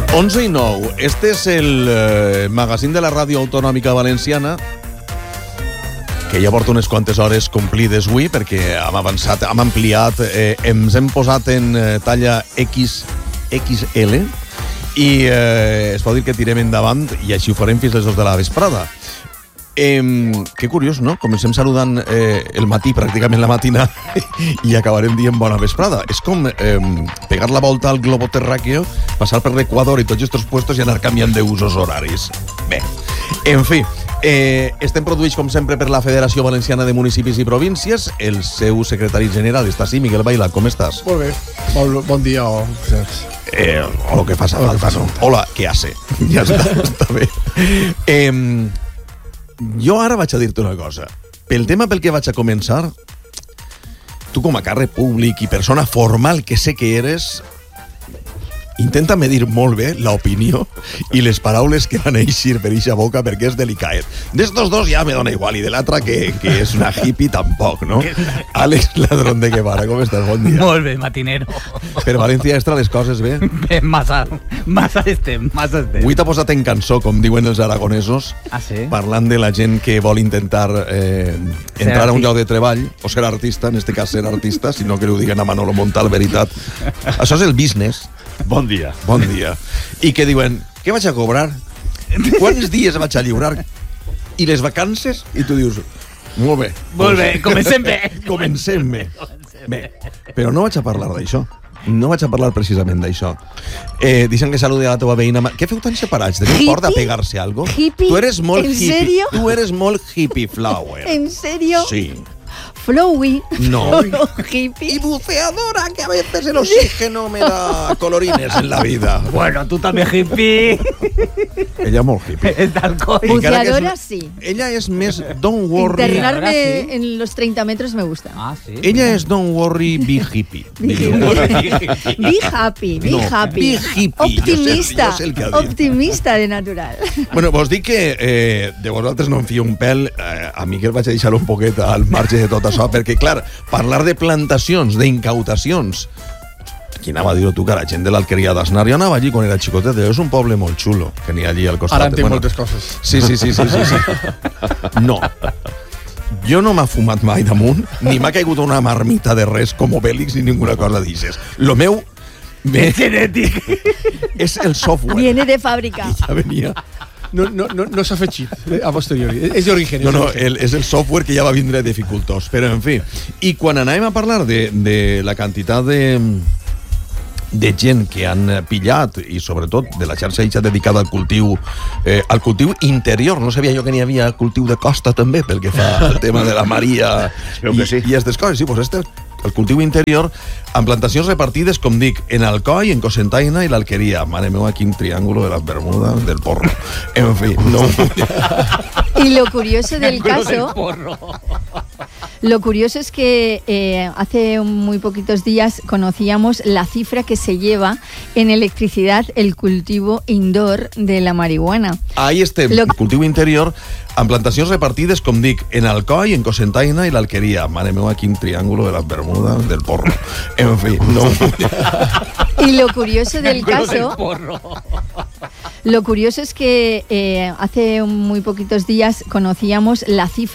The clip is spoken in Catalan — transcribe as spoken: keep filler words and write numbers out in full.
onze i nou. Este és el eh, magazín de la Ràdio Autonòmica Valenciana, que ja porta unes quantes hores complides avui, perquè hem avançat, hem ampliat, eh, ens hem posat en eh, talla X X L i eh, es pot dir que tirem endavant i així ho farem fins les dos de la vesprada. Eh, que curiós, no? Comencem saludant eh, el matí, pràcticament la matina, i acabarem dient bona vesprada. És com eh, pegar la volta al globo terràqueo, passar per l'Equador i tots aquests puestos i anar canviant d'usos horaris. Bé, en fi, eh, estem produïts, com sempre, per la Federació Valenciana de Municipis i Províncies. El seu secretari general està així. Miguel Baila, com estàs? Molt bé, bon, bon dia o... Eh, o lo que passa falta, no? Hola, què hace? Ja està, està bé. Eh, jo ara vaig a dir-te una cosa. Pel tema pel que vaig a començar, tu com a càrrec públic i persona formal que sé que eres, intenta medir molt bé l'opinió i les paraules que van eixir per eixa boca, perquè és delicat. D'estos dos ja me dona igual, i de l'altra que, que és una hippie tampoc, no? Àlex Ladrón de Guevara, com estàs? Bon dia. Molt bé, matinero. Per València Extra les coses bé? Bé, massa, massa estem, massa estem. Avui t'ha posat en cançó, com diuen els aragonesos, ah, sí? parlant de la gent que vol intentar eh, entrar a un lloc de treball, o ser artista, en este cas ser artista, si no que ho diguen a Manolo Montal, veritat. Això és el business. Bon dia. Bon dia. I que diuen, què vaig a cobrar? Quants dies vaig a lliurar? I les vacances? I tu dius, molt bé. Molt bé, comencem bé. Comencem bé. Bé, però no vaig a parlar d'això. No vaig a parlar precisament d'això. Eh, dicen que salude a la teva veïna. Què feu tan separats? Teniu por de pegar-se algo? Hippie? Tu eres molt ¿En hippie. serio? Tu eres molt hippie flower. ¿En serio? Sí. Flowy. No. Hippie. Y buceadora, que a veces el oxígeno me da colorines en la vida. Bueno, tú també hippie. Ella molt hippie. És d'alcohol. Buceadora, sí. Ella és més don't worry. Internarme Ahora sí. en los treinta metros me gusta. Ah, sí. Ella és don't worry, be hippie. Be happy, be No, happy. be hippie. Optimista, Jo sé- jo sé el que ha dit. optimista de natural. Bueno, vos dic que eh, de vosaltres no em fio un pèl. Eh, a Miquel vaig a deixar un poquet al marge de tot això, perquè, clar, parlar de plantacions, d'incautacions... Qui anava a dir-ho tu, que la gent de l'Alqueria d'Asnar? Jo anava allí quan era xicotet, és un poble molt xulo, que n'hi ha allí al costat. Ara entenc Bueno, moltes coses. Sí, sí, sí, sí, sí, sí. No. Jo no m'ha fumat mai damunt, ni m'ha caigut una marmita de res com Obélix ni ninguna cosa d'aixes. Lo meu... És genètic. És el software. Viene de fábrica. Ja venia... No, no, no, no s'ha fet xit, eh, a posteriori. És d'origen. No, no, el, és el software que ja va vindre dificultós. Però, en fi, i quan anàvem a parlar de, de la quantitat de, de gent que han pillat, i sobretot de la xarxa eixa dedicada al cultiu, eh, al cultiu interior, no sabia jo que n'hi havia cultiu de costa també, pel que fa al tema de la Maria Espero que i, sí. i aquestes coses. Sí, pues este, el cultiu interior, amb plantacions repartides, com dic, en Alcoi, en Cocentaina i l'Alqueria. Mare meva, quin triángulo de las Bermudas del porro. En fi, no... Y lo curioso del caso, Porro. lo curioso es que eh, hace muy poquitos días conocíamos la cifra que se lleva en electricidad el cultivo indoor de la marihuana. Ahí estem, Lo- el cultiu interior, amb plantacions repartides, com dic, en Alcoi, en Cocentaina i l'Alqueria. Mare meva, quin triángulo de las Bermudas del porro. En fi, no... Y lo curioso del caso, Porro. lo curioso es que eh, hace muy poquitos días conocíamos la cifra